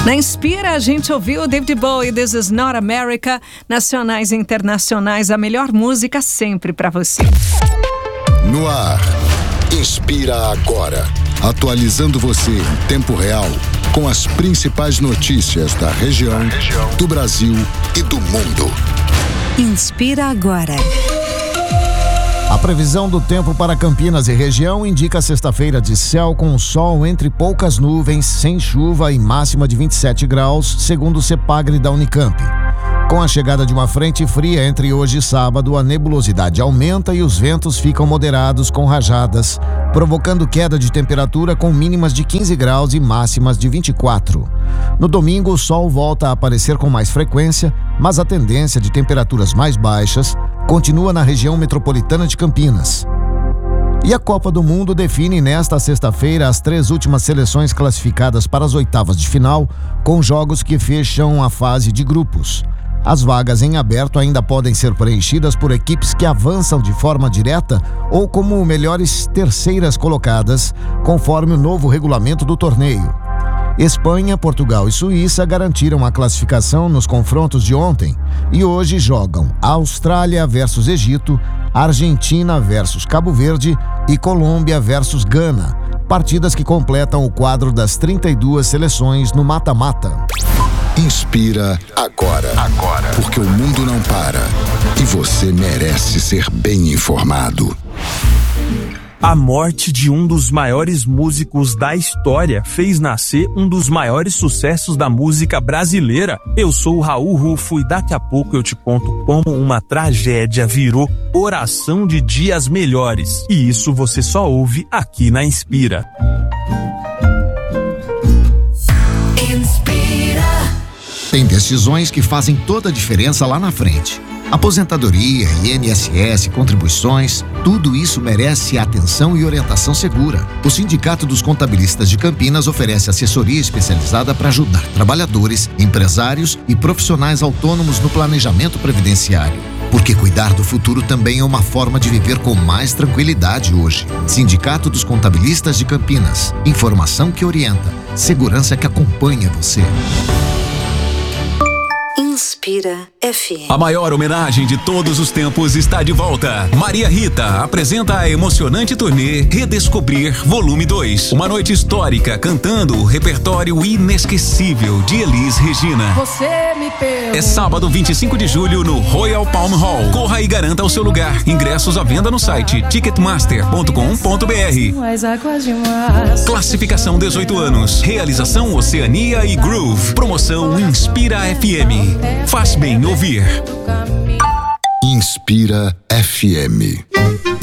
Na Inspira, a gente ouviu David Bowie, This Is Not America, nacionais e internacionais, a melhor música sempre pra você. No ar, Inspira Agora, atualizando você em tempo real, com as principais notícias da região, do Brasil e do mundo. Inspira Agora. A previsão do tempo para Campinas e região indica sexta-feira de céu com sol entre poucas nuvens, sem chuva e máxima de 27 graus, segundo o CEPAGRE da Unicamp. Com a chegada de uma frente fria entre hoje e sábado, a nebulosidade aumenta e os ventos ficam moderados com rajadas, provocando queda de temperatura com mínimas de 15 graus e máximas de 24. No domingo, o sol volta a aparecer com mais frequência, mas a tendência de temperaturas mais baixas continua na região metropolitana de Campinas. E a Copa do Mundo define nesta sexta-feira as 3 últimas seleções classificadas para as oitavas de final, com jogos que fecham a fase de grupos. As vagas em aberto ainda podem ser preenchidas por equipes que avançam de forma direta ou como melhores terceiras colocadas, conforme o novo regulamento do torneio. Espanha, Portugal e Suíça garantiram a classificação nos confrontos de ontem e hoje jogam Austrália versus Egito, Argentina versus Cabo Verde e Colômbia versus Gana, partidas que completam o quadro das 32 seleções no mata-mata. Inspira agora, porque o mundo não para e você merece ser bem informado. A morte de um dos maiores músicos da história fez nascer um dos maiores sucessos da música brasileira. Eu sou o Raul Rufo e daqui a pouco eu te conto como uma tragédia virou oração de dias melhores. E isso você só ouve aqui na Inspira. Tem decisões que fazem toda a diferença lá na frente. Aposentadoria, INSS, contribuições, tudo isso merece atenção e orientação segura. O Sindicato dos Contabilistas de Campinas oferece assessoria especializada para ajudar trabalhadores, empresários e profissionais autônomos no planejamento previdenciário. Porque cuidar do futuro também é uma forma de viver com mais tranquilidade hoje. Sindicato dos Contabilistas de Campinas. Informação que orienta, segurança que acompanha você. Inspira FM. A maior homenagem de todos os tempos está de volta. Maria Rita apresenta a emocionante turnê Redescobrir Volume 2. Uma noite histórica cantando o repertório inesquecível de Elis Regina. Você me pegou. É sábado 25 de julho no Royal Palm Hall. Corra e garanta o seu lugar. Ingressos à venda no site ticketmaster.com.br. Classificação 18 anos. Realização Oceania e Groove. Promoção Inspira FM. Faz bem ouvir. Inspira FM.